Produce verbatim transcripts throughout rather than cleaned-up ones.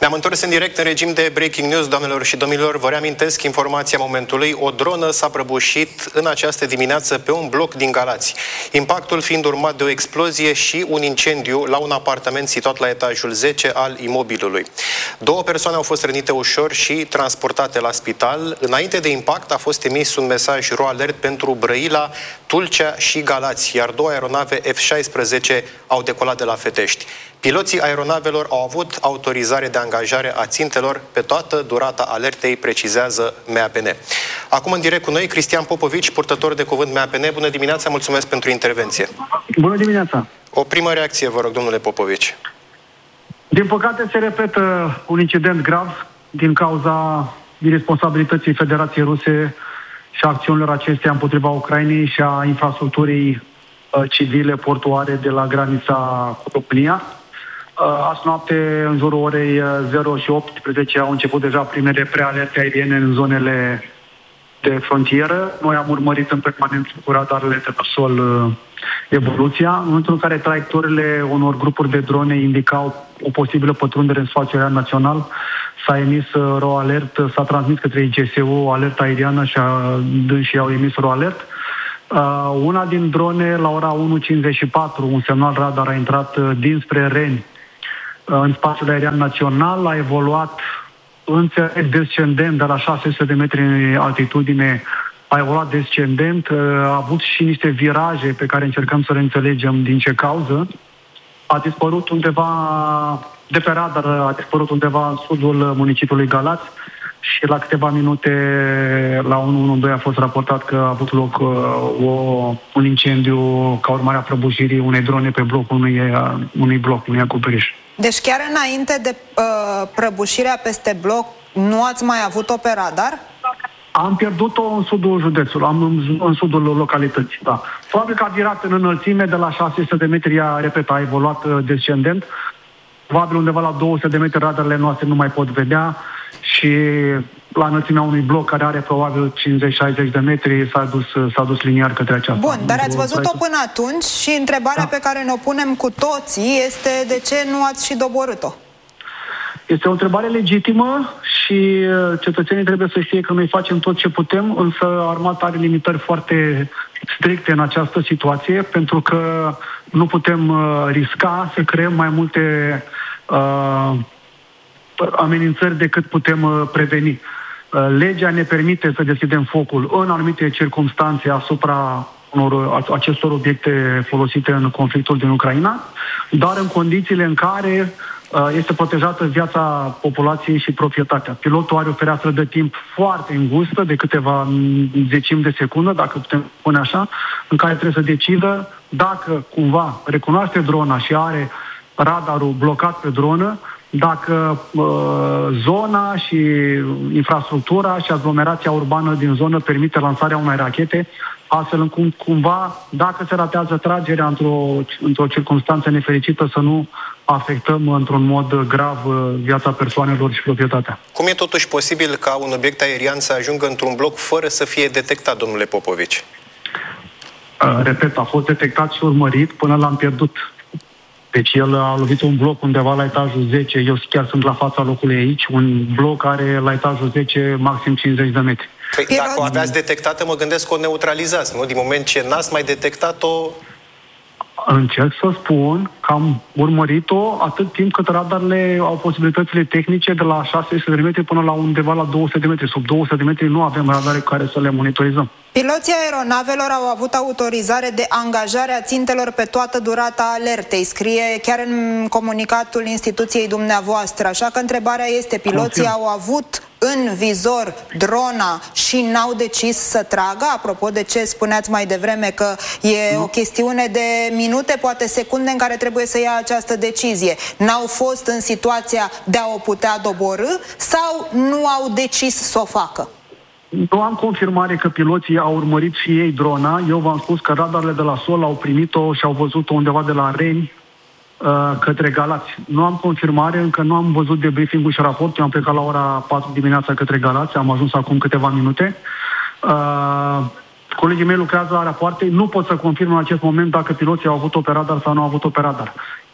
Ne-am întors în direct în regim de breaking news, doamnelor și domnilor. Vă reamintesc informația momentului. O dronă s-a prăbușit în această dimineață pe un bloc din Galați. Impactul fiind urmat de o explozie și un incendiu la un apartament situat la etajul zece al imobilului. Două persoane au fost rănite ușor și transportate la spital. Înainte de impact a fost emis un mesaj ro-alert pentru Brăila, Tulcea și Galați, iar două aeronave F șaisprezece au decolat de la Fetești. Piloții aeronavelor au avut autorizare de angajare a țintelor pe toată durata alertei, precizează M A P N. Acum în direct cu noi, Cristian Popovici, purtător de cuvânt M A P N. Bună dimineața, mulțumesc pentru intervenție. Bună dimineața. O primă reacție, vă rog, domnule Popovici. Din păcate se repetă un incident grav din cauza irresponsabilității Federației Ruse și a acțiunilor acesteia împotriva Ucrainei și a infrastructurii uh, civile portuare de la granița cu România. Uh, azi noapte, în jurul orei zero și optsprezece, au început deja primele prealerte aeriene în zonele de frontieră. Noi am urmărit în permanență cu radarele de pe sol uh, evoluția, în momentul în care traiectoriile unor grupuri de drone indicau o posibilă pătrundere în spațiul aerian național, s-a emis uh, ro-alert, s-a transmis către I G S U o alertă aeriană și dânsii au emis ro-alert. Uh, una din drone, la ora unu cincizeci și patru, un semnal radar a intrat uh, dinspre Reni uh, în spațiul aerian național, a evoluat înțeleg descendent de la șase sute de metri în altitudine, a evoluat descendent, a avut și niște viraje pe care încercăm să le înțelegem din ce cauză. A dispărut undeva, de pe radar, a dispărut undeva în sudul municipiului Galați și la câteva minute, la unu unu doi, a fost raportat că a avut loc o, un incendiu ca urmare a prăbușirii unei drone pe blocul unui, unui bloc, unui acoperiș. Deci chiar înainte de uh, prăbușirea peste bloc, nu ați mai avut-o pe radar? Am pierdut-o în sudul județului, am în, în sudul localității, da. Probabil că a virat în înălțime de la șase sute de metri, a, repet, a evoluat uh, descendent. Probabil undeva la două sute de metri radarele noastre nu mai pot vedea și la înălțimea unui bloc care are probabil cincizeci șaizeci de metri s-a dus, s-a dus liniar către aceasta. Bun, dar ați văzut-o până atunci și întrebarea da. pe care ne-o punem cu toții este de ce nu ați și doborât-o? Este o întrebare legitimă și cetățenii trebuie să știe că noi facem tot ce putem, însă armata are limitări foarte stricte în această situație, pentru că nu putem uh, risca să creăm mai multe uh, amenințări decât putem uh, preveni. Uh, legea ne permite să deschidem focul în anumite circumstanțe asupra unor, acestor obiecte folosite în conflictul din Ucraina, dar în condițiile în care este protejată viața populației și proprietatea. Pilotul are o fereastră de timp foarte îngustă, de câteva zecimi de secundă, dacă putem spune așa, în care trebuie să decidă dacă cumva recunoaște drona și are radarul blocat pe dronă, dacă uh, zona și infrastructura și aglomerația urbană din zonă permite lansarea unei rachete, astfel încât cumva, dacă se ratează tragerea într-o, într-o circunstanță nefericită, să nu afectăm într-un mod grav viața persoanelor și proprietatea. Cum e totuși posibil ca un obiect aerian să ajungă într-un bloc fără să fie detectat, domnule Popovici? Uh, repet, a fost detectat și urmărit până l-am pierdut. Deci el a lovit un bloc undeva la etajul zece, eu chiar sunt la fața locului aici, un bloc are la etajul zece maxim cincizeci de metri. Păi, dacă o aveați detectată, mă gândesc că o neutralizați, nu? Din moment ce n-ați mai detectat-o... Încerc să spun că am urmărit-o atât timp cât radarele au posibilitățile tehnice de la șase sute de metri până la undeva la două sute de metri. Sub două sute de metri nu avem radare care să le monitorizăm. Piloții aeronavelor au avut autorizare de angajare a țintelor pe toată durata alertei. Scrie chiar în comunicatul instituției dumneavoastră. Așa că întrebarea este, piloții au avut în vizor drona și n-au decis să tragă? Apropo de ce spuneați mai devreme, că e nu. o chestiune de minute, poate secunde, în care trebuie să ia această decizie. N-au fost în situația de a o putea doborî sau nu au decis să o facă? Nu am confirmare că piloții au urmărit și ei drona. Eu v-am spus că radarele de la sol au primit-o și au văzut-o undeva de la Reni către Galați. Nu am confirmare, încă nu am văzut debriefing-ul și raportul. Eu am plecat la ora patru dimineața către Galați, am ajuns acum câteva minute. Uh, colegii mei lucrează la rapoarte, nu pot să confirm în acest moment dacă piloții au avut-o pe radar sau nu au avut-o pe radar.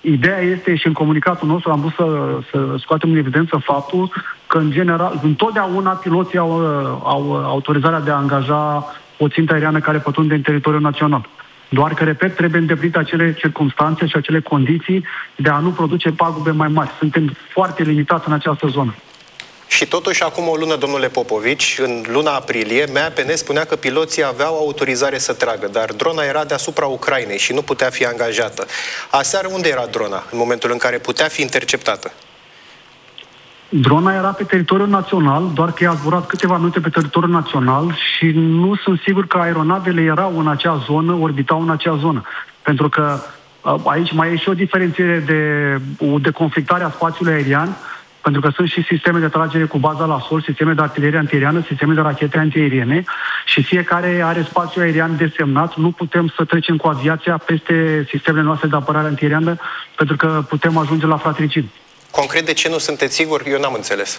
ideea este, și în comunicatul nostru am vrut să, să scoatem în evidență faptul că, în general, întotdeauna piloții au, au autorizarea de a angaja o țintă aeriană care pătrunde în teritoriul național. Doar că, repet, trebuie îndeplinite acele circumstanțe și acele condiții de a nu produce pagube mai mari. Suntem foarte limitați în această zonă. Și totuși, acum o lună, domnule Popovici, în luna aprilie, M A P N spunea că piloții aveau autorizare să tragă, dar drona era deasupra Ucrainei și nu putea fi angajată. Aseară unde era drona în momentul în care putea fi interceptată? Drona era pe teritoriul național, doar că i-a zburat câteva minute pe teritoriul național și nu sunt sigur că aeronavele erau în acea zonă, orbitau în acea zonă. Pentru că aici mai e și o diferențiere de, de conflictare a spațiului aerian, pentru că sunt și sisteme de tragere cu baza la sol, sisteme de artilerie antiaeriană, sisteme de rachete antiaeriene și fiecare are spațiu aerian desemnat. Nu putem să trecem cu aviația peste sistemele noastre de apărare antiaeriană, pentru că putem ajunge la fratricid. Concret, de ce nu sunteți sigur? Eu n-am înțeles.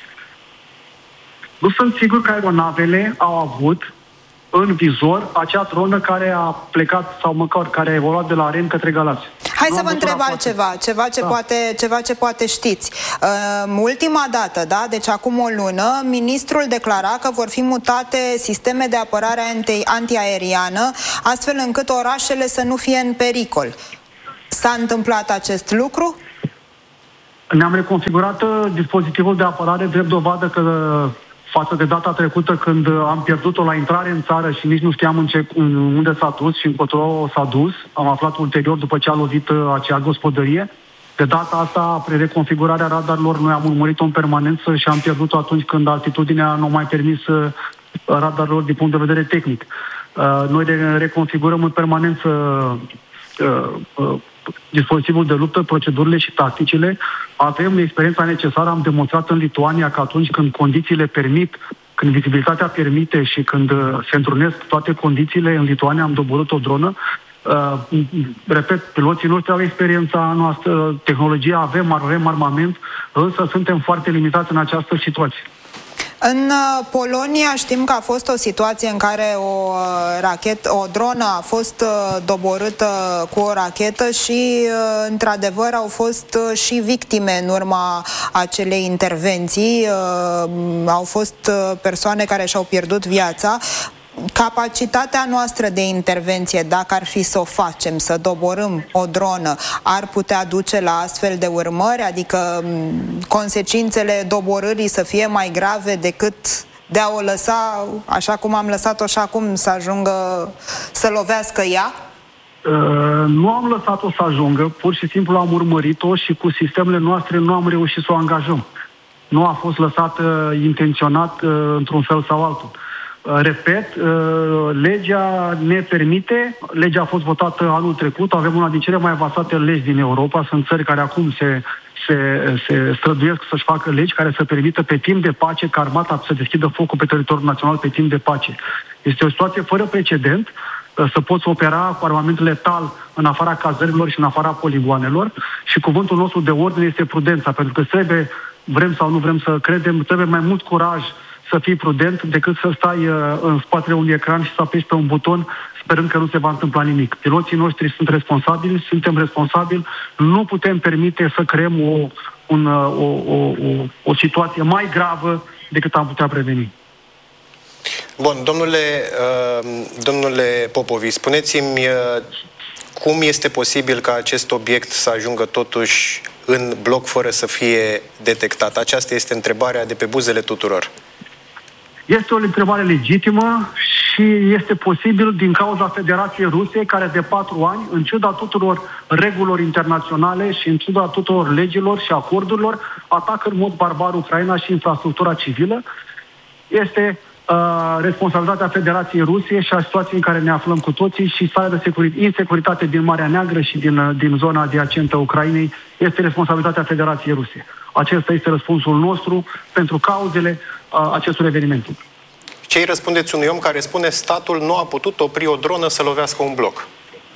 Nu sunt sigur că aeronavele au avut în vizor acea dronă care a plecat sau măcar care a evoluat de la Ren către Galați. Hai să vă întreb altceva, ceva ce, da. poate, ceva ce poate știți. Uh, ultima dată, da, deci acum o lună, ministrul declara că vor fi mutate sisteme de apărare anti antiaeriană, astfel încât orașele să nu fie în pericol. S-a întâmplat acest lucru? Ne-am reconfigurat dispozitivul de apărare, drept dovadă că față de data trecută, când am pierdut-o la intrare în țară și nici nu știam în ce, în unde s-a dus și încotro s-a dus, am aflat ulterior după ce a lovit acea gospodărie. De data asta, pre reconfigurarea radarilor, noi am urmărit-o în permanență și am pierdut-o atunci când altitudinea nu a mai permis radarilor din punct de vedere tehnic. Noi reconfigurăm în permanență dispozitivul de luptă, procedurile și tacticile. Avem experiența necesară, am demonstrat în Lituania că atunci când condițiile permit, când vizibilitatea permite și când se întrunesc toate condițiile, în Lituania am doborât o dronă. Uh, repet, piloții noștri au experiența noastră, tehnologia avem, avem armament, însă suntem foarte limitați în această situație. În Polonia știm că a fost o situație în care o rachetă, o dronă a fost doborâtă cu o rachetă și într-adevăr au fost și victime în urma acelei intervenții. Au fost persoane care și-au pierdut viața. Capacitatea noastră de intervenție, dacă ar fi să o facem, să doborâm o dronă, ar putea duce la astfel de urmări? Adică consecințele doborârii să fie mai grave decât de a o lăsa așa cum am lăsat-o și acum să ajungă să lovească ea? Uh, nu am lăsat-o să ajungă, pur și simplu am urmărit-o și cu sistemele noastre nu am reușit să o angajăm. Nu a fost lăsată intenționat uh, într-un fel sau altul. Repet, legea ne permite, legea a fost votată anul trecut, avem una din cele mai avansate legi din Europa, sunt țări care acum se, se, se străduiesc să-și facă legi care să permită pe timp de pace ca armata să deschidă focul pe teritoriul național pe timp de pace. Este o situație fără precedent să poți opera cu armament letal în afara cazărilor și în afara poligoanelor și cuvântul nostru de ordine este prudența, pentru că trebuie, vrem sau nu vrem să credem, trebuie mai mult curaj să fii prudent decât să stai uh, în spatele unui ecran și să apeși pe un buton sperând că nu se va întâmpla nimic. Piloții noștri sunt responsabili, suntem responsabili, nu putem permite să creăm o, un, uh, o, o, o, o situație mai gravă decât am putea preveni. Bun, domnule, uh, domnule Popovici, spuneți-mi uh, cum este posibil ca acest obiect să ajungă totuși în bloc fără să fie detectat? Aceasta este întrebarea de pe buzele tuturor. Este o întrebare legitimă și este posibil din cauza Federației Ruse, care de patru ani, în ciuda tuturor regulilor internaționale și în ciuda tuturor legilor și acordurilor, atacă în mod barbar Ucraina și infrastructura civilă. Este uh, responsabilitatea Federației Ruse și a situației în care ne aflăm cu toții și starea de securitate, insecuritate din Marea Neagră și din, din zona adiacentă Ucrainei este responsabilitatea Federației Ruse. Acesta este răspunsul nostru pentru cauzele uh, acestor evenimente. Ce îi răspundeți unui om care spune statul nu a putut opri o dronă să lovească un bloc?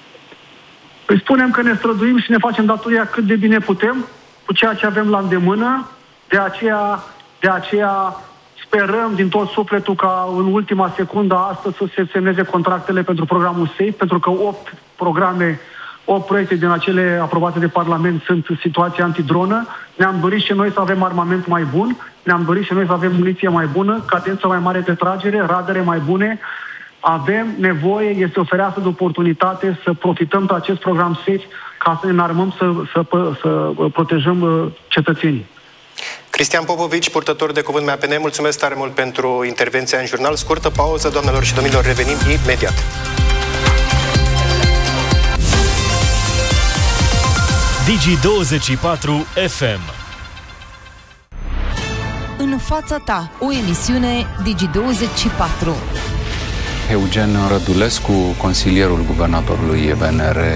Îi spunem că ne străduim și ne facem datoria cât de bine putem cu ceea ce avem la îndemână, de aceea, de aceea sperăm din tot sufletul ca în ultima secundă astăzi să se semneze contractele pentru programul SAFE, pentru că opt programe opt proiecte din acele aprobate de Parlament sunt situații antidronă. Ne-am dorit și noi să avem armament mai bun, ne-am dorit și noi să avem muniție mai bună, cadență mai mare de tragere, radare mai bune. Avem nevoie, este o fereastră de oportunitate să profităm de acest program SAFE ca să ne înarmăm, să, să, să protejăm cetățenii. Cristian Popovici, purtător de cuvânt M A P N, mulțumesc tare mult pentru intervenția în jurnal. Scurtă pauză, doamnelor și domnilor, revenim imediat. Digi douăzeci și patru F M. În fața ta, o emisiune Digi douăzeci și patru. Eugen Rădulescu, consilierul guvernatorului B N R.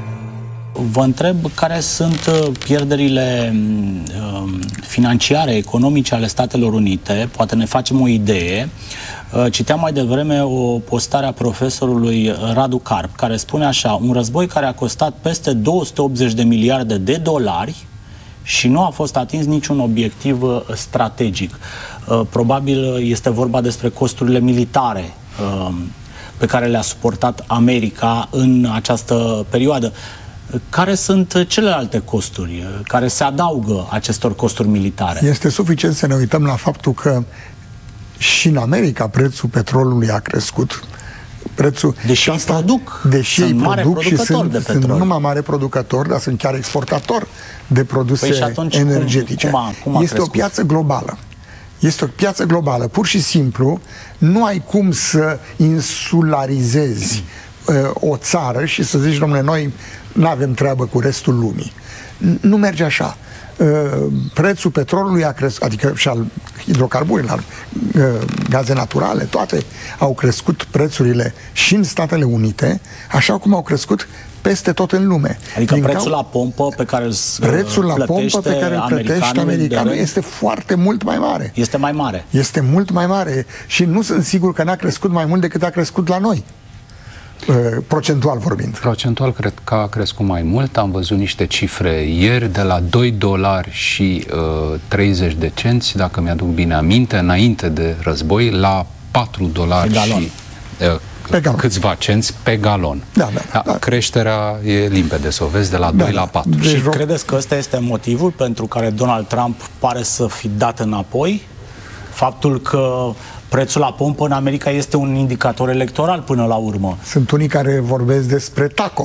Vă întreb care sunt pierderile financiare, economice ale Statelor Unite. Poate ne facem o idee. Citeam mai devreme o postare a profesorului Radu Carp, care spune așa: un război care a costat peste două sute optzeci de miliarde de dolari și nu a fost atins niciun obiectiv strategic. Probabil este vorba despre costurile militare pe care le-a suportat America în această perioadă. Care sunt celelalte costuri care se adaugă acestor costuri militare? Este suficient să ne uităm la faptul că și în America prețul petrolului a crescut. Prețul, deși îi produc, deși sunt îi mare produc și sunt, de sunt numai mare producători, dar sunt chiar exportatori de produse păi atunci, energetice. Cum, cum a, cum a este crescut? O piață globală. Este o piață globală. Pur și simplu, nu ai cum să insularizezi uh, o țară și să zici, domnule, noi nu avem treabă cu restul lumii. Nu merge așa. Prețul petrolului a crescut, adică și al hidrocarburilor, gaze naturale, toate au crescut prețurile și în Statele Unite, așa cum au crescut peste tot în lume. Adică Din prețul la pompă pe care îl prețul la pompă pe care îl plătește americanul este foarte mult mai mare. Este mai mare. Este mult mai mare și nu sunt sigur că n-a crescut mai mult decât a crescut la noi. Procentual vorbind. Procentual cred că a crescut mai mult. Am văzut niște cifre ieri de la doi dolari și uh, treizeci de cenți, dacă mi-aduc bine aminte, înainte de război, la patru dolari și uh, pe câțiva cenți pe galon. Da, da, da, da. Creșterea e limpede, să o vezi, de la da, doi la patru. Deci și rog... credeți că ăsta este motivul pentru care Donald Trump pare să fi dat înapoi? Faptul că prețul la pompă în America este un indicator electoral până la urmă. Sunt unii care vorbesc despre taco.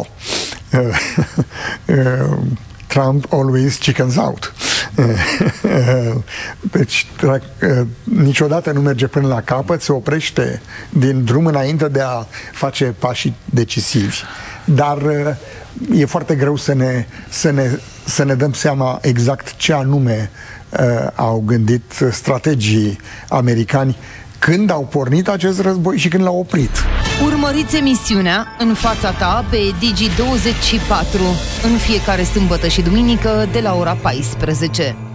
Trump always chickens out. Deci niciodată nu merge până la capăt, se oprește din drum înainte de a face pașii decisivi. Dar e foarte greu să ne, să ne, să ne dăm seama exact ce anume uh, au gândit strategii americani când au pornit acest război și când l-au oprit. Urmăriți emisiunea În fața ta pe Digi douăzeci și patru în fiecare sâmbătă și duminică de la ora paisprezece.